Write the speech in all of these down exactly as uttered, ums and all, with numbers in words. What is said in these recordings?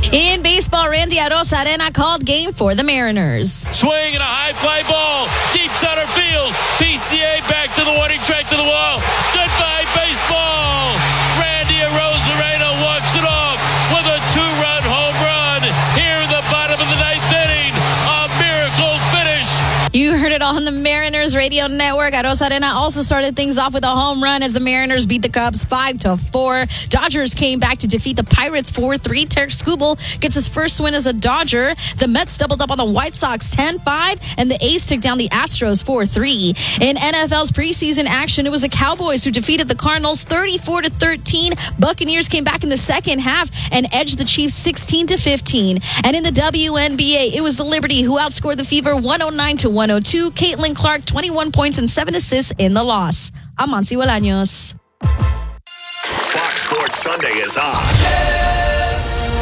In baseball, Randy Arozarena called game for the Mariners. Swing and a high fly ball. Deep center field. P C A back to the warning track to the wall. Goodbye, baseball. Randy Arozarena walks it off with a two-run home run here in the bottom of the ninth inning. A miracle finish. You heard it on the Mariners radio network. Arozarena also started things off with a home run as the Mariners beat the Cubs five to four. Dodgers came back to defeat the Pirates four three. Tarek Skubal gets his first win as a Dodger. The Mets doubled up on the White Sox ten five, and the A's took down the Astros four three. In N F L's preseason action, it was the Cowboys who defeated the Cardinals thirty-four to thirteen. Buccaneers came back in the second half and edged the Chiefs sixteen to fifteen. And in the W N B A, it was the Liberty who outscored the Fever one oh nine to one oh two. Caitlin Clark, twenty-one points and seven assists in the loss. I'm Monsi Bolaños. Fox Sports Sunday is on. Yeah,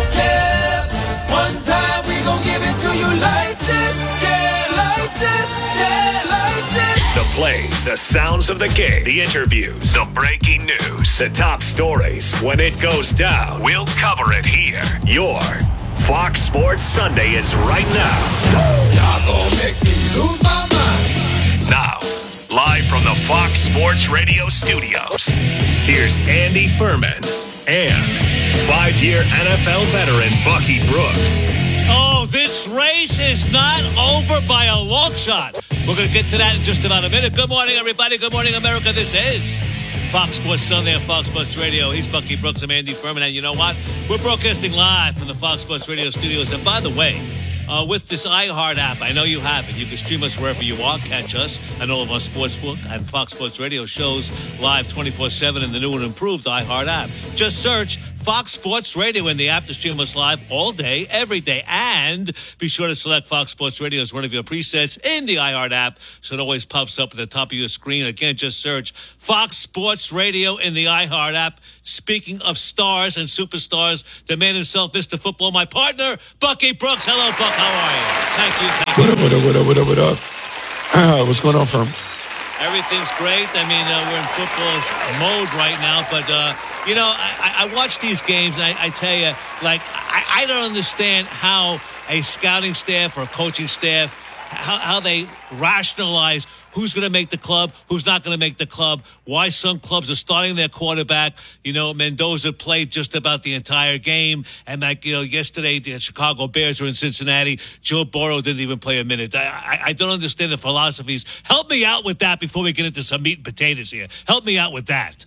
yeah. One time we gon' give it to you like this. Yeah, like this. Yeah, like this. The plays, the sounds of the game, the interviews, the breaking news, the top stories. When it goes down, we'll cover it here. Your Fox Sports Sunday is right now. Y'all gon' make me lose my mind. Now, live from the Fox Sports Radio studios, here's Andy Furman and five-year N F L veteran Bucky Brooks. Oh, this race is not over by a long shot. We're going to get to that in just about a minute. Good morning, everybody. Good morning, America. This is Fox Sports Sunday on Fox Sports Radio. He's Bucky Brooks. I'm Andy Furman. And you know what? We're broadcasting live from the Fox Sports Radio studios. And by the way, Uh, with this iHeart app, I know you have it. You can stream us wherever you are. Catch us and all of our sportsbook and Fox Sports Radio shows live twenty-four seven in the new and improved iHeart app. Just search Fox Sports Radio in the app to stream us live all day, every day. And be sure to select Fox Sports Radio as one of your presets in the iHeart app so it always pops up at the top of your screen. Again, just search Fox Sports Radio in the iHeart app. Speaking of stars and superstars, the man himself, Mister Football, my partner, Bucky Brooks. Hello, Buck. How are you? Thank you. Thank what up, what up, what up, what up, what up? Uh, what's going on, firm? Everything's great. I mean, uh, we're in football mode right now, but, uh, you know, I, I watch these games, and I, I tell you, like, I, I don't understand how a scouting staff or a coaching staff, how, how they rationalize who's going to make the club, who's not going to make the club, why some clubs are starting their quarterback. You know, Mendoza played just about the entire game. And, like, you know, yesterday the Chicago Bears were in Cincinnati. Joe Burrow didn't even play a minute. I, I, I don't understand the philosophies. Help me out with that before we get into some meat and potatoes here. Help me out with that.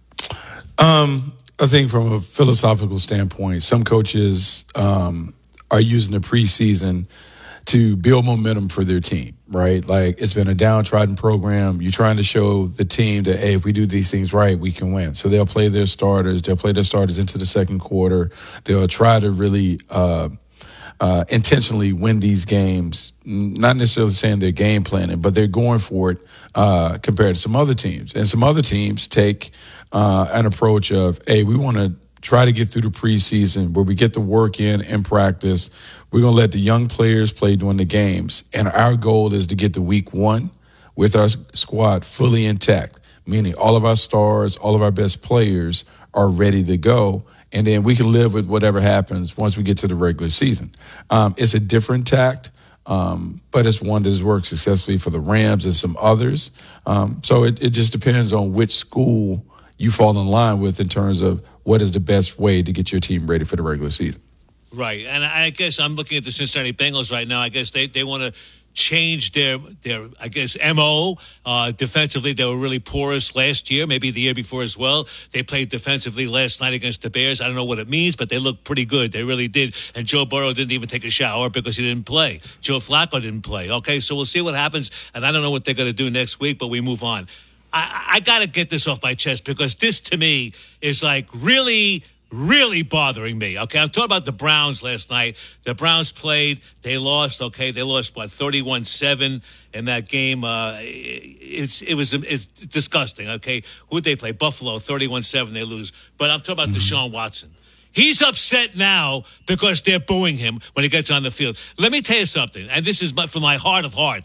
Um, I think from a philosophical standpoint, some coaches um, are using the preseason to build momentum for their team, right? Like, it's been a downtrodden program. You're trying to show the team that, hey, if we do these things right, we can win. So they'll play their starters. They'll play their starters into the second quarter. They'll try to really uh, uh, intentionally win these games, not necessarily saying they're game planning, but they're going for it uh, compared to some other teams. And some other teams take uh, an approach of, hey, we want to try to get through the preseason where we get the work in and practice. We're going to let the young players play during the games. And our goal is to get to week one with our squad fully intact, meaning all of our stars, all of our best players are ready to go. And then we can live with whatever happens once we get to the regular season. Um, it's a different tact, um, but it's one that has worked successfully for the Rams and some others. Um, so it, it just depends on which school you fall in line with in terms of what is the best way to get your team ready for the regular season. Right, and I guess I'm looking at the Cincinnati Bengals right now. I guess they, they want to change their, their I guess, M O. Uh, defensively, they were really porous last year, maybe the year before as well. They played defensively last night against the Bears. I don't know what it means, but they looked pretty good. They really did. And Joe Burrow didn't even take a shower because he didn't play. Joe Flacco didn't play. Okay, so we'll see what happens, and I don't know what they're going to do next week, but we move on. I, I got to get this off my chest because this, to me, is like really – really bothering me. Okay, I'm talking about the Browns last night. The Browns played. They lost. Okay, they lost, what, thirty-one seven in that game. Uh, it's, it was it's disgusting. Okay, who'd they play? Buffalo, thirty-one seven. They lose. But I'm talking about mm-hmm. Deshaun Watson. He's upset now because they're booing him when he gets on the field. Let me tell you something, and this is my, from my heart of hearts.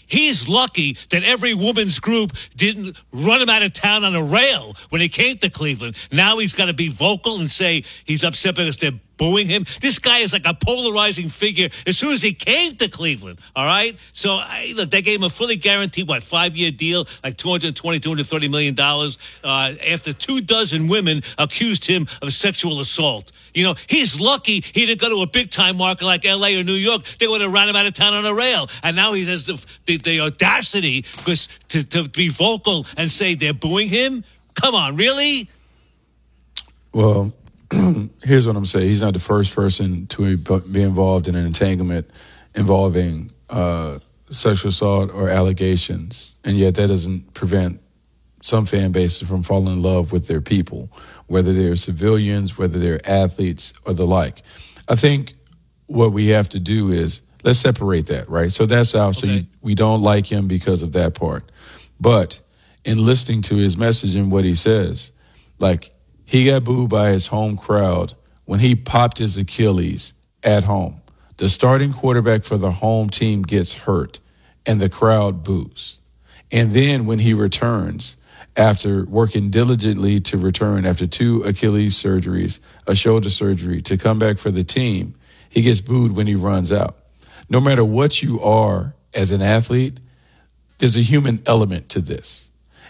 He's lucky that every women's group didn't run him out of town on a rail when he came to Cleveland. Now he's got to be vocal and say he's upset because they're booing him. This guy is like a polarizing figure as soon as he came to Cleveland, all right? So, I, look, they gave him a fully guaranteed, what, five-year deal, like two hundred twenty, two hundred thirty million dollars, uh, after two dozen women accused him of sexual assault. You know, he's lucky he didn't go to a big-time market like L A or New York. They would have run him out of town on a rail. And now he has the, the, the audacity because to, to be vocal and say they're booing him? Come on, really? Well, here's what I'm saying. He's not the first person to be involved in an entanglement involving uh, sexual assault or allegations, and yet that doesn't prevent some fan bases from falling in love with their people, whether they're civilians, whether they're athletes, or the like. I think what we have to do is let's separate that, right? So that's out. So Okay. you, we don't like him because of that part. But in listening to his message and what he says, like, he got booed by his home crowd when he popped his Achilles at home. The starting quarterback for the home team gets hurt, and the crowd boos. And then when he returns, after working diligently to return after two Achilles surgeries, a shoulder surgery, to come back for the team, he gets booed when he runs out. No matter what you are as an athlete, there's a human element to this.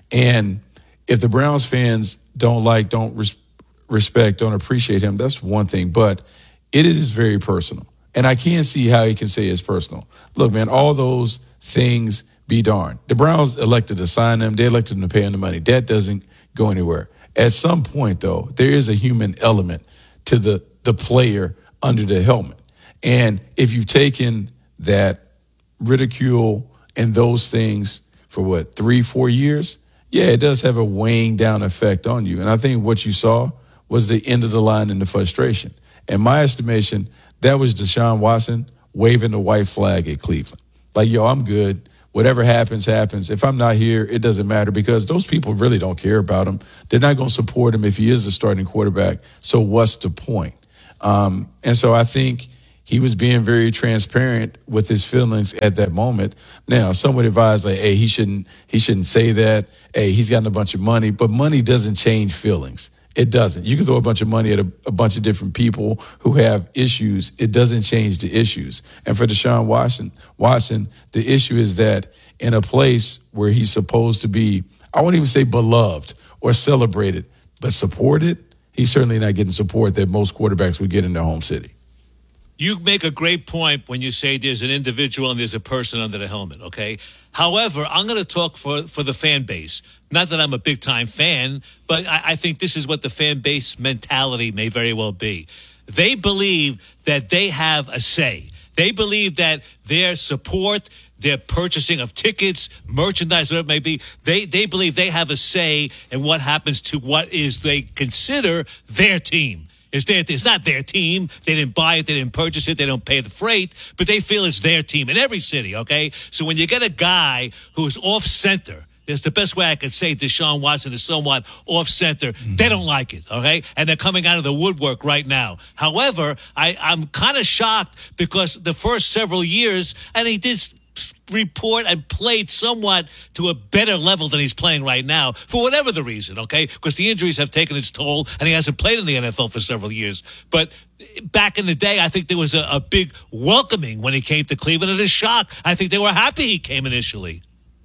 And if the Browns fans don't like, don't res- respect, don't appreciate him, that's one thing. But it is very personal. And I can't see how he can say it's personal. Look, man, all those things be darned. The Browns elected to sign him. They elected him to pay him the money. That doesn't go anywhere. At some point, though, there is a human element to the, the player under the helmet. And if you've taken that ridicule and those things for, what, three, four years, yeah, it does have a weighing down effect on you. And I think what you saw was the end of the line and the frustration. In my estimation, that was Deshaun Watson waving the white flag at Cleveland. Like, yo, I'm good. Whatever happens, happens. If I'm not here, it doesn't matter because those people really don't care about him. They're not going to support him if he is the starting quarterback. So what's the point? Um, and so I think he was being very transparent with his feelings at that moment. Now, some would advise, like, hey, he shouldn't he shouldn't say that. Hey, he's gotten a bunch of money. But money doesn't change feelings. It doesn't. You can throw a bunch of money at a, a bunch of different people who have issues. It doesn't change the issues. And for Deshaun Watson, Watson, the issue is that in a place where he's supposed to be, I won't even say beloved or celebrated, but supported, he's certainly not getting support that most quarterbacks would get in their home city. You make a great point when you say there's an individual and there's a person under the helmet, okay? However, I'm going to talk for, for the fan base. Not that I'm a big-time fan, but I, I think this is what the fan base mentality may very well be. They believe that they have a say. They believe that their support, their purchasing of tickets, merchandise, whatever it may be, they, they believe they have a say in what happens to what is they consider their team. It's, their, it's not their team. They didn't buy it. They didn't purchase it. They don't pay the freight. But they feel it's their team in every city, okay? So when you get a guy who's off-center, that's the best way I could say Deshaun Watson is somewhat off-center, mm-hmm. They don't like it, okay? And they're coming out of the woodwork right now. However, I, I'm kind of shocked because the first several years, and he did report and played somewhat to a better level than he's playing right now, for whatever the reason, okay? Because the injuries have taken its toll, and he hasn't played in the N F L for several years. But back in the day, I think there was a, a big welcoming when he came to Cleveland, and a shock. I think they were happy he came initially.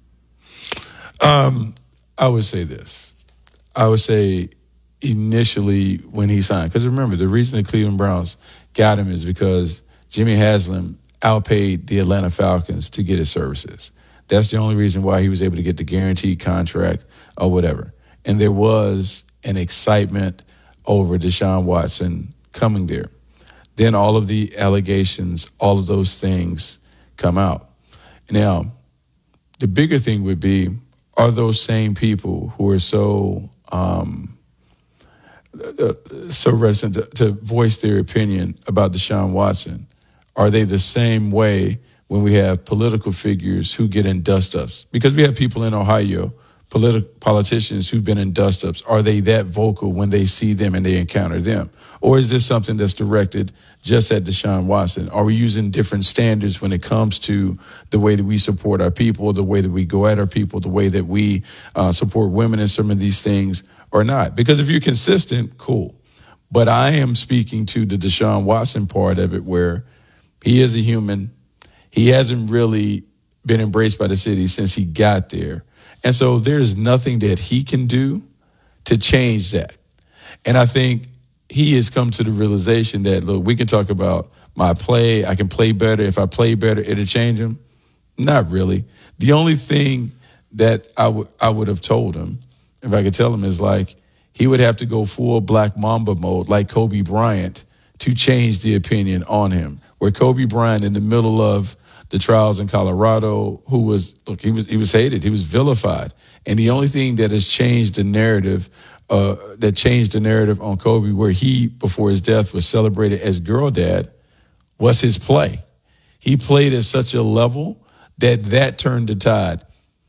Um, I would say this. I would say initially when he signed, because remember, the reason the Cleveland Browns got him is because Jimmy Haslam outpaid the Atlanta Falcons to get his services. That's the only reason why he was able to get the guaranteed contract or whatever. And there was an excitement over Deshaun Watson coming there. Then all of the allegations, all of those things come out. Now, the bigger thing would be, are those same people who are so um, uh, so reticent to, to voice their opinion about Deshaun Watson, are they the same way when we have political figures who get in dust-ups? Because we have people in Ohio politi- politicians who've been in dust-ups, are they that vocal when they see them and they encounter them? Or is this something that's directed just at Deshaun Watson? Are we using different standards when it comes to the way that we support our people, the way that we go at our people, the way that we uh, support women in some of these things or not? Because if you're consistent, cool. But I am speaking to the Deshaun Watson part of it where he is a human. He hasn't really been embraced by the city since he got there. And so there's nothing that he can do to change that. And I think he has come to the realization that, look, we can talk about my play. I can play better. If I play better, it'll change him. Not really. The only thing that I would I would have told him, if I could tell him, is like he would have to go full Black Mamba mode like Kobe Bryant to change the opinion on him. Where Kobe Bryant, in the middle of the trials in Colorado, who was, look, he was he was hated. He was vilified. And the only thing that has changed the narrative, uh, that changed the narrative on Kobe, where he, before his death, was celebrated as girl dad, was his play. He played at such a level that that turned the tide.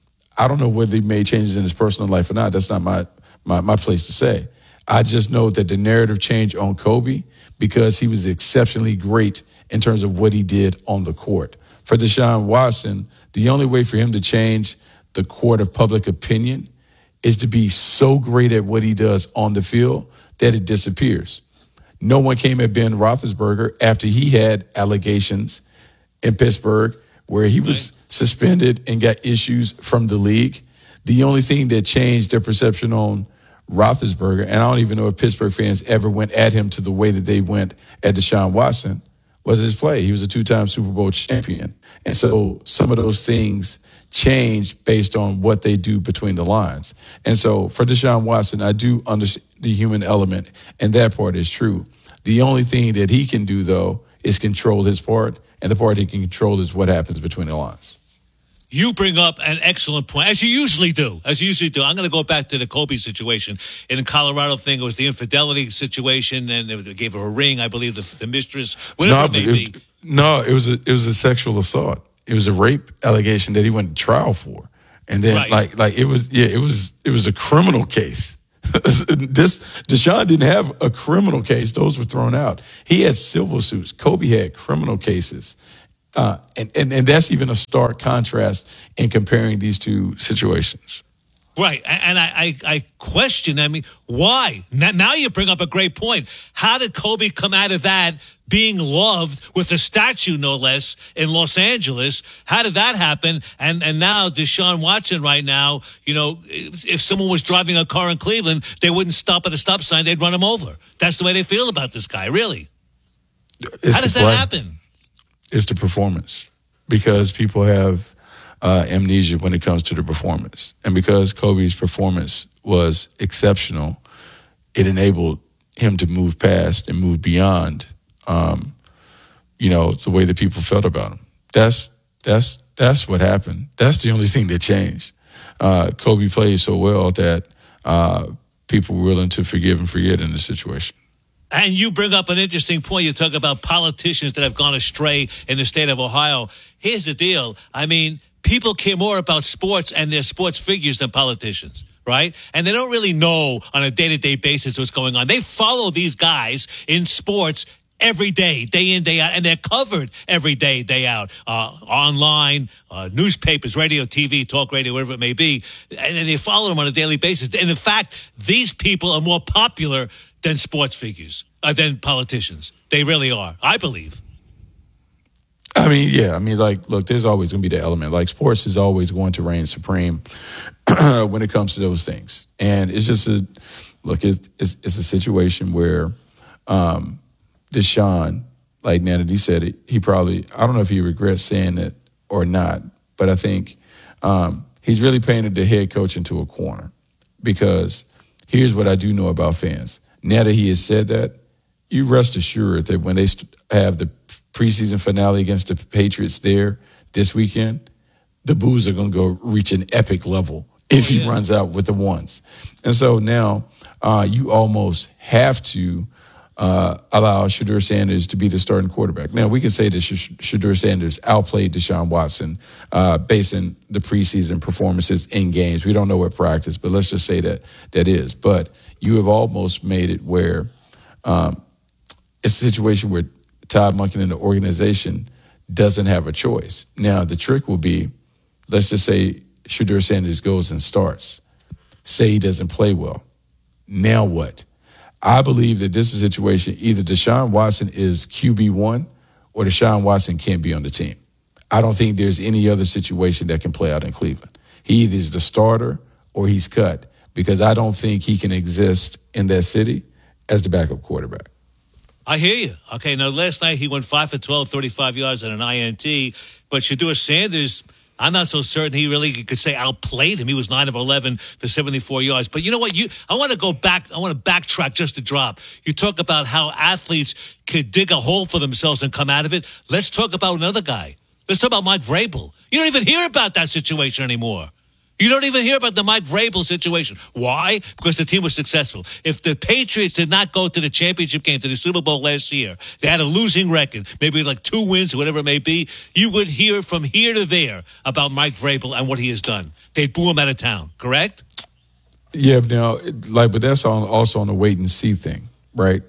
I don't know whether he made changes in his personal life or not. That's not my, my, my place to say. I just know that the narrative changed on Kobe because he was exceptionally great in terms of what he did on the court. For Deshaun Watson, the only way for him to change the court of public opinion is to be so great at what he does on the field that it disappears. No one came at Ben Roethlisberger after he had allegations in Pittsburgh where he was suspended and got issues from the league. The only thing that changed their perception on Roethlisberger, and I don't even know if Pittsburgh fans ever went at him to the way that they went at Deshaun Watson, was his play. He was a two-time Super Bowl champion. And so some of those things change based on what they do between the lines. And so for Deshaun Watson, I do understand the human element, and that part is true. The only thing that he can do, though, is control his part, and the part he can control is what happens between the lines. You bring up an excellent point, as you usually do, as you usually do. I'm going to go back to the Kobe situation. In the Colorado thing, it was the infidelity situation, and they gave her a ring, I believe, the, the mistress, whatever no, it may it, be. No, it was, a, it was a sexual assault. It was a rape allegation that he went to trial for. And then, right. like, like it was, yeah, it was, it was a criminal case. This Deshaun didn't have a criminal case; those were thrown out. He had civil suits. Kobe had criminal cases, uh, and, and and that's even a stark contrast in comparing these two situations. Right, and I, I, I question, I mean, why? Now you bring up a great point. How did Kobe come out of that being loved with a statue, no less, in Los Angeles? How did that happen? And and now Deshaun Watson right now, you know, if, if someone was driving a car in Cleveland, they wouldn't stop at a stop sign, they'd run him over. That's the way they feel about this guy, really. It's How does that play. happen? It's the performance. Because people have Uh, amnesia when it comes to the performance. And because Kobe's performance was exceptional, it enabled him to move past and move beyond, um, you know, the way that people felt about him. That's that's that's what happened. That's the only thing that changed. Uh, Kobe played so well that uh, people were willing to forgive and forget in the situation. And you bring up an interesting point. You talk about politicians that have gone astray in the state of Ohio. Here's the deal. I mean, people care more about sports and their sports figures than politicians, right? And they don't really know on a day-to-day basis what's going on. They follow these guys in sports every day, day in, day out, and they're covered every day, day out, uh, online, uh, newspapers, radio, T V, talk radio, whatever it may be, and, and they follow them on a daily basis. And in fact, these people are more popular than sports figures, uh, than politicians. They really are, I believe. I mean, yeah. I mean, like, look, there's always going to be the element. Like, sports is always going to reign supreme when it comes to those things. And it's just a, look, it's, it's, it's a situation where um, Deshaun, like Nannity said, it, he probably, I don't know if he regrets saying it or not, but I think um, he's really painted the head coach into a corner. Because here's what I do know about fans. Now that he has said that, you rest assured that when they st- have the preseason finale against the Patriots there this weekend, the boos are going to go reach an epic level if oh, yeah. he runs out with the ones. And so now uh, you almost have to uh, allow Shedeur Sanders to be the starting quarterback. Now, we can say that Sh- Shedeur Sanders outplayed Deshaun Watson uh, based on the preseason performances in games. We don't know what practice, but let's just say that that is. But you have almost made it where um, it's a situation where Todd Monken and the organization doesn't have a choice. Now, the trick will be, let's just say Shedeur Sanders goes and starts. Say he doesn't play well. Now what? I believe that this is a situation, either Deshaun Watson is Q B one or Deshaun Watson can't be on the team. I don't think there's any other situation that can play out in Cleveland. He either is the starter or he's cut, because I don't think he can exist in that city as the backup quarterback. I hear you. Okay, now last night he went five for twelve, thirty-five yards and an I N T, but Shedeur Sanders, I'm not so certain he really could say outplayed him. He was nine of eleven for seventy-four yards. But you know what? You, I want to go back. I want to backtrack just a drop. You talk about how athletes could dig a hole for themselves and come out of it. Let's talk about another guy. Let's talk about Mike Vrabel. You don't even hear about that situation anymore. You don't even hear about the Mike Vrabel situation. Why? Because the team was successful. If the Patriots did not go to the championship game, to the Super Bowl last year, they had a losing record, maybe like two wins or whatever it may be, you would hear from here to there about Mike Vrabel and what he has done. They'd boo him out of town, correct? Yeah, now, like, but that's on, also on the wait and see thing, right?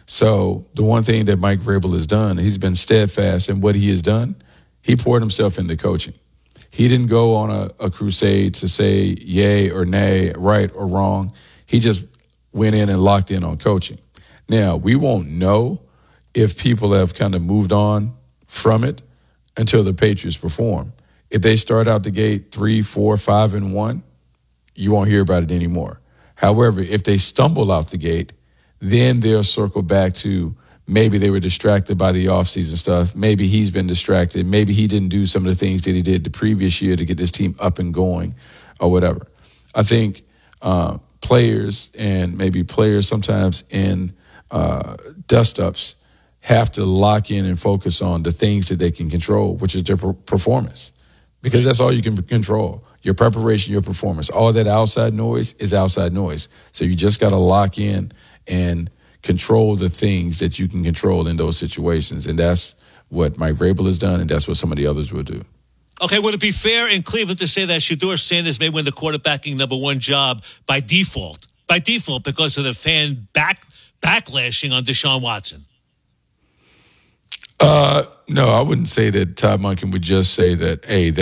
So the one thing that Mike Vrabel has done, he's been steadfast in what he has done. He poured himself into coaching. He didn't go on a, a crusade to say yay or nay, right or wrong. He just went in and locked in on coaching. Now, we won't know if people have kind of moved on from it until the Patriots perform. If they start out the gate three, four, five, and one, you won't hear about it anymore. However, if they stumble out the gate, then they'll circle back to maybe they were distracted by the offseason stuff. Maybe he's been distracted. Maybe he didn't do some of the things that he did the previous year to get this team up and going or whatever. I think uh, players and maybe players sometimes in uh, dust-ups have to lock in and focus on the things that they can control, which is their per- performance, because that's all you can control. Your preparation, your performance. All that outside noise is outside noise. So you just got to lock in and control the things that you can control in those situations. And that's what Mike Vrabel has done, and that's what some of the others will do. Okay, would it be fair in Cleveland to say that Shedeur Sanders may win the quarterbacking number one job by default? By default, because of the fan back backlashing on Deshaun Watson? Uh, no, I wouldn't say that Todd Monken would just say that, hey,